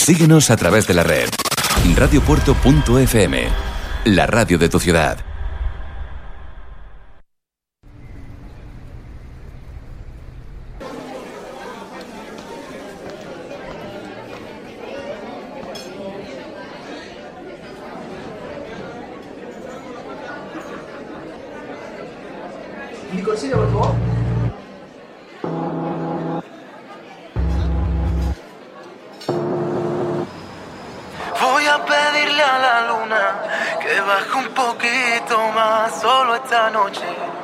Síguenos a través de la red. Radiopuerto.fm, la radio de tu ciudad. Licorcito, por favor. Voy a pedirle a la luna que baje un poquito más solo esta noche.